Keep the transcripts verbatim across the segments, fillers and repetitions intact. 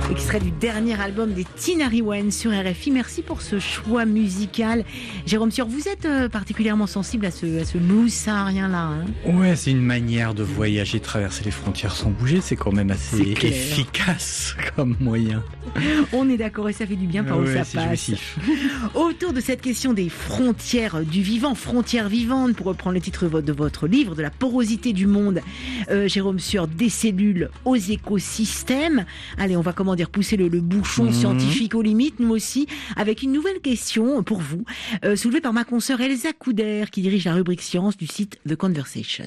Extrait du dernier album des Tinari Wen sur R F I. Merci pour ce choix musical. Jérôme Sieur, vous êtes euh, particulièrement sensible à ce, à ce blues saharien-là. Hein ouais, c'est une manière de voyager, traverser les frontières sans bouger. C'est quand même assez efficace comme moyen. On est d'accord et ça fait du bien par où ouais, ça passe. Jouissif. Autour de cette question des frontières du vivant, frontières vivantes, pour reprendre le titre de votre livre, de la porosité du monde, euh, Jérôme Sieur, des cellules aux écosystèmes. Allez, on va comment dire pousser le, le bouchon mmh. scientifique aux limites, nous aussi, avec une nouvelle question pour vous, euh, soulevée par ma consoeur Elsa Couder, qui dirige la rubrique science du site The Conversation.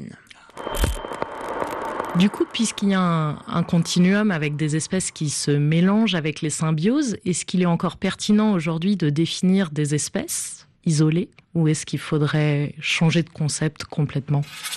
Du coup, puisqu'il y a un, un continuum avec des espèces qui se mélangent avec les symbioses, est-ce qu'il est encore pertinent aujourd'hui de définir des espèces isolées ou est-ce qu'il faudrait changer de concept complètement ?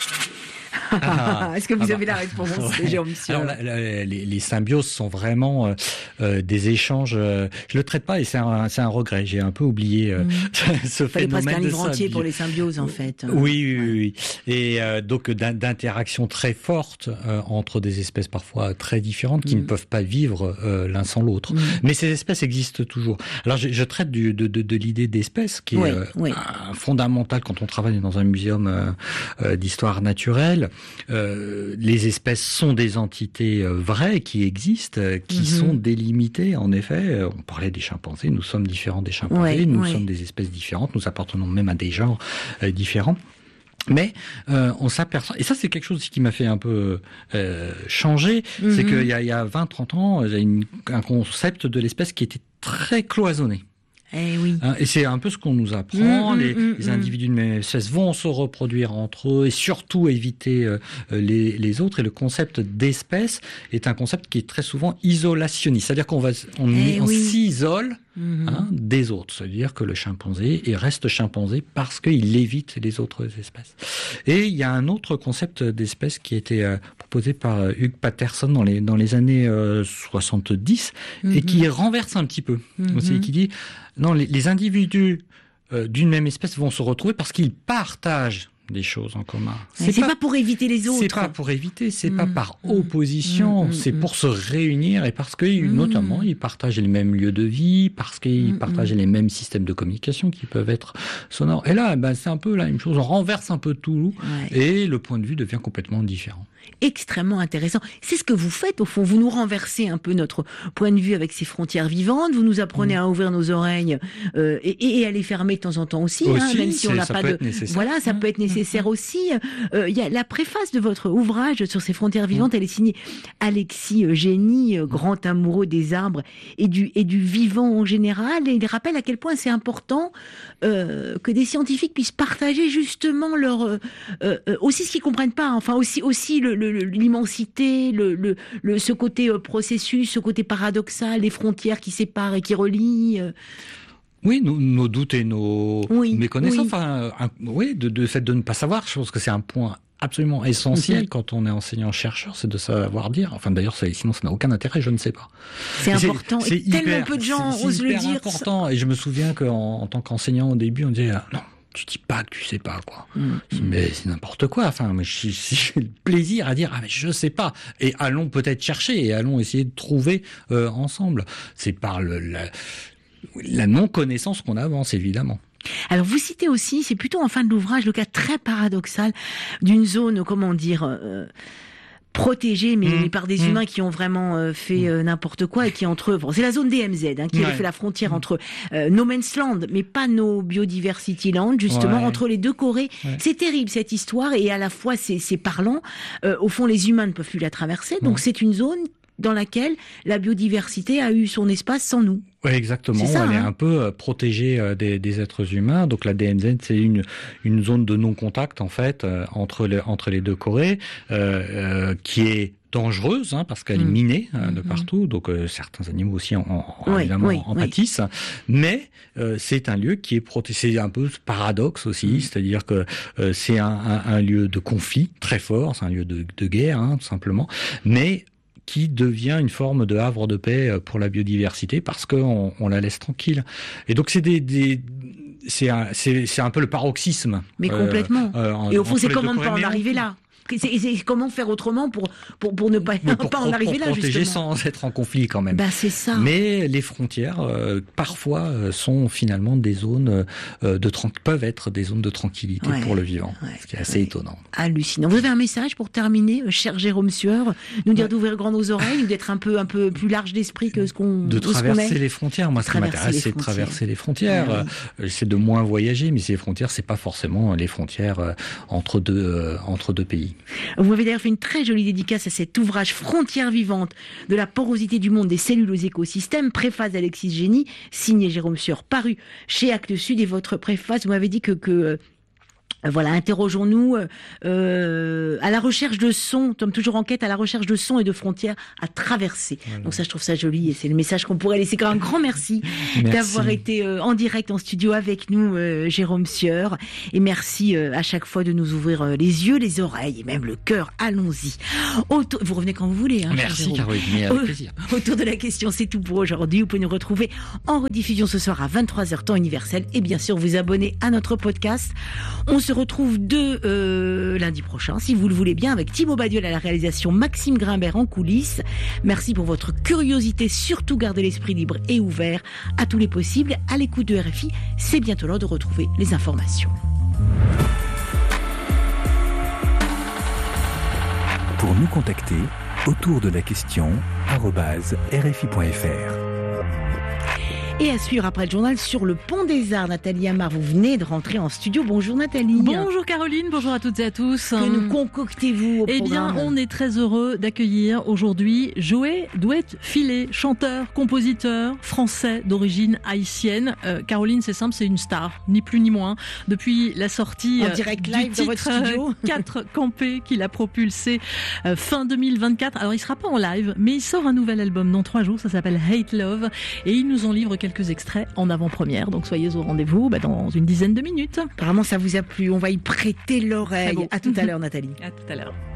Ah, Est-ce que vous ah avez bah, la réponse, ouais. Jérôme Sieur? Alors, la, la, les, les symbioses sont vraiment euh, euh, des échanges. Euh, je le traite pas et c'est un, c'est un regret. J'ai un peu oublié euh, mmh. ce Fallait phénomène presque un de livre symbiose. entier pour les symbioses, en fait. Oui, oui, oui. oui. Et euh, donc d'interactions très fortes euh, entre des espèces parfois très différentes qui mmh. ne peuvent pas vivre euh, l'un sans l'autre. Mmh. Mais ces espèces existent toujours. Alors, je, je traite du, de, de, de l'idée d'espèce qui oui, est euh, oui. fondamentale quand on travaille dans un muséum euh, euh, d'histoire naturelle. Euh, les espèces sont des entités euh, vraies qui existent, euh, qui mm-hmm. sont délimitées. En effet, on parlait des chimpanzés, nous sommes différents des chimpanzés, ouais, nous ouais. sommes des espèces différentes, nous appartenons même à des genres euh, différents. Mais euh, on s'aperçoit, et ça c'est quelque chose qui m'a fait un peu euh, changer, mm-hmm. c'est qu'il y a, il y a vingt trente ans, il y a une, un concept de l'espèce qui était très cloisonné. Eh oui. Et c'est un peu ce qu'on nous apprend. Mmh, les, mmh, les individus de même espèce vont se reproduire entre eux et surtout éviter euh, les, les autres. Et le concept d'espèce est un concept qui est très souvent isolationniste. C'est-à-dire qu'on va, on, eh on oui. s'isole mmh. hein, des autres. C'est-à-dire que le chimpanzé il reste chimpanzé parce qu'il évite les autres espèces. Et il y a un autre concept d'espèce qui a été euh, proposé par euh, Hugh Patterson dans les, dans les années euh, soixante-dix mmh. et qui renverse un petit peu. Mmh. Aussi, qui dit non, les, les individus euh, d'une même espèce vont se retrouver parce qu'ils partagent des choses en commun. C'est, c'est pas, pas pour éviter les autres. C'est pas pour éviter, c'est mmh. pas par opposition, mmh. c'est pour se réunir et parce que mmh. notamment ils partagent les mêmes lieux de vie, parce qu'ils mmh. partagent les mêmes systèmes de communication qui peuvent être sonores. Et là, ben, c'est un peu la même chose, on renverse un peu tout ouais. et le point de vue devient complètement différent. Extrêmement intéressant. C'est ce que vous faites, au fond. Vous nous renversez un peu notre point de vue avec ces frontières vivantes. Vous nous apprenez mmh. à ouvrir nos oreilles euh, et, et à les fermer de temps en temps aussi, aussi hein, même si on n'a pas de. Voilà, ça mmh. peut être nécessaire mmh. aussi. Il euh, y a la préface de votre ouvrage sur ces frontières vivantes. Mmh. Elle est signée Alexis Génie, grand amoureux des arbres et du et du vivant en général. Et il rappelle à quel point c'est important euh, que des scientifiques puissent partager justement leur euh, euh, aussi ce qu'ils comprennent pas. Enfin aussi aussi le Le, l'immensité, le, le, le, ce côté euh, processus, ce côté paradoxal, les frontières qui séparent et qui relient. Euh... Oui, nos, nos doutes et nos oui, méconnaissances. Oui, enfin, un, oui de, de fait de ne pas savoir, je pense que c'est un point absolument essentiel mm-hmm. quand on est enseignant-chercheur, c'est de savoir dire. Enfin, d'ailleurs, ça, sinon, ça n'a aucun intérêt, je ne sais pas. C'est et important. C'est, c'est et hyper, tellement peu de gens c'est, osent c'est le dire. C'est important. Ça... Et je me souviens qu'en en tant qu'enseignant, au début, on disait ah, non. Tu dis pas que tu sais pas, quoi. Mmh. Mais c'est n'importe quoi. Enfin, mais j'ai, j'ai le plaisir à dire, ah, mais je sais pas. Et allons peut-être chercher et allons essayer de trouver euh, ensemble. C'est par le, la, la non-connaissance qu'on avance, évidemment. Alors, vous citez aussi, c'est plutôt en fin de l'ouvrage, le cas très paradoxal d'une zone, comment dire, euh, protégés, mais mmh, par des mmh. humains qui ont vraiment euh, fait euh, n'importe quoi et qui entre eux... Bon, c'est la zone D M Z hein, qui ouais. fait la frontière entre euh, No Man's Land, mais pas No Biodiversity Land, justement, ouais. entre les deux Corées. Ouais. C'est terrible, cette histoire, et à la fois, c'est, c'est parlant. Euh, au fond, les humains ne peuvent plus la traverser, donc ouais. c'est une zone dans laquelle la biodiversité a eu son espace sans nous. Oui, exactement. Ça, Elle hein. est un peu protégée euh, des, des êtres humains. Donc la D M Z, c'est une une zone de non-contact en fait euh, entre les entre les deux Corées, euh, euh, qui est dangereuse hein, parce qu'elle mmh. est minée euh, de partout. Donc euh, certains animaux aussi en, en, oui, évidemment oui, en oui. pâtissent. Mais euh, c'est un lieu qui est protégé. C'est un peu ce paradoxe aussi, mmh. c'est-à-dire que euh, c'est un, un, un lieu de conflit très fort. C'est un lieu de, de guerre, hein, tout simplement. Mais qui devient une forme de havre de paix pour la biodiversité parce qu'on on la laisse tranquille. Et donc c'est des, des c'est un, c'est, c'est un peu le paroxysme. Mais complètement. Euh, euh, en, Et au fond, c'est comment ne pas en arriver là. c'est, c'est, comment faire autrement pour, pour, pour ne pas, pour, pas en arriver pour là, protéger justement. Sans être en conflit quand même. Ben, c'est ça. Mais les frontières, euh, parfois, euh, sont finalement des zones euh, de tran- peuvent être des zones de tranquillité ouais, pour le vivant, ouais, ce qui est assez ouais. étonnant. Hallucinant. Vous avez un message pour terminer, cher Jérôme Sueur, nous dire ouais. d'ouvrir grand nos oreilles ou d'être un peu, un peu plus large d'esprit que ce qu'on De traverser ce qu'on les frontières. Moi, ce qui m'intéresse, c'est de traverser les frontières. Ouais, oui. C'est de moins voyager, mais ces frontières, c'est pas forcément les frontières euh, entre deux euh, entre deux pays. Vous m'avez d'ailleurs fait une très jolie dédicace à cet ouvrage Frontières vivantes de la porosité du monde des cellules aux écosystèmes, préface d'Alexis Génie, signé Jérôme Sueur, paru chez Actes Sud. Et votre préface, vous m'avez dit que, que euh, voilà, interrogeons-nous euh, à la recherche de sons, nous sommes toujours en quête à la recherche de sons et de frontières à traverser. Voilà. Donc ça, je trouve ça joli et c'est le message qu'on pourrait laisser. Un grand merci, merci. d'avoir été euh, en direct en studio avec nous, euh, Jérôme Sueur. Et merci euh, à chaque fois de nous ouvrir euh, les yeux, les oreilles et même le cœur. Allons-y. Autour... Vous revenez quand vous voulez. Hein, merci Caroline, mais avec plaisir. Autour de la question, c'est tout pour aujourd'hui. Vous pouvez nous retrouver en rediffusion ce soir à vingt-trois heures temps universel et bien sûr vous abonner à notre podcast. On se retrouve de euh, lundi prochain, si vous le voulez bien, avec Thibaut Badiol à la réalisation, Maxime Grimbert en coulisses. Merci pour votre curiosité, surtout gardez l'esprit libre et ouvert à tous les possibles. À l'écoute de R F I, c'est bientôt l'heure de retrouver les informations. Pour nous contacter, autour de la question arobase r f i point f r. Et à suivre après le journal sur le Pont des Arts, Nathalie Amar, vous venez de rentrer en studio. Bonjour Nathalie. Bonjour Caroline, bonjour à toutes et à tous. Que nous concoctez-vous au Eh programme ? bien, on est très heureux d'accueillir aujourd'hui Joé Douet-Filet, chanteur, compositeur français d'origine haïtienne. Euh, Caroline, c'est simple, c'est une star, ni plus ni moins. Depuis la sortie en direct live du dans votre studio, quatre campés qu'il a propulsé euh, fin deux mille vingt-quatre. Alors, il sera pas en live, mais il sort un nouvel album dans trois jours. Ça s'appelle Hate Love, et il nous en livre quelques extraits en avant-première. Donc soyez au rendez-vous bah, dans une dizaine de minutes. Apparemment, ça vous a plu. On va y prêter l'oreille. À tout à l'heure, Nathalie. À tout à l'heure.